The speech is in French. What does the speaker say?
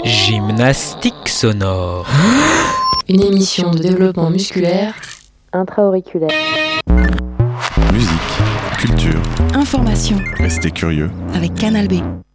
Gymnastique sonore. Une émission de développement musculaire intra-auriculaire. Musique, culture, information restez curieux avec Canal B.